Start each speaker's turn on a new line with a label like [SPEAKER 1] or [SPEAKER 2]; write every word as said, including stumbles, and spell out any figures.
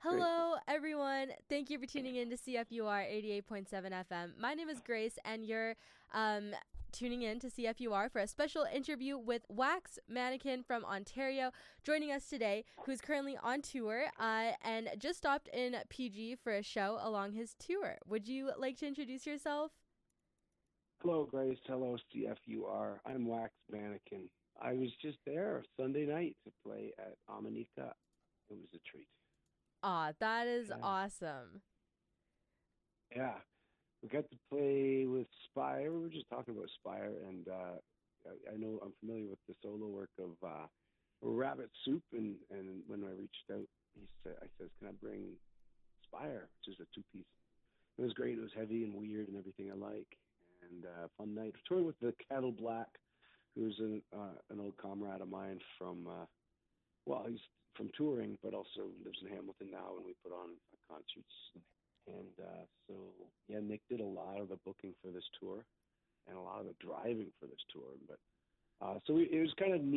[SPEAKER 1] Great.
[SPEAKER 2] Hello, everyone. Thank you for tuning in to C F U R eighty-eight point seven F M. My name is Grace, and you're um, tuning in to C F U R for a special interview with Wax Mannequin from Ontario, joining us today, who's currently on tour uh, and just stopped in P G for a show along his tour. Would you like to introduce yourself?
[SPEAKER 1] Hello, Grace. Hello, C F U R. I'm Wax Mannequin. I was just there Sunday night to play at Amanika. It was a treat.
[SPEAKER 2] Aw, that is
[SPEAKER 1] Yeah.
[SPEAKER 2] awesome.
[SPEAKER 1] Yeah. We got to play with Spire. We were just talking about Spire, and uh, I, I know I'm familiar with the solo work of uh, Rabbit Soup, and, and when I reached out, he said, I says, can I bring Spire, which is a two-piece. It was great. It was heavy and weird and everything I like, and uh, fun night. Touring with the Cattle Black, who's an uh, an old comrade of mine from, uh, well, he's from touring, but also lives in Hamilton now, and we put on uh, concerts. And uh, so, yeah, Nick did a lot of the booking for this tour and a lot of the driving for this tour. But uh, so we, it was kind of neat.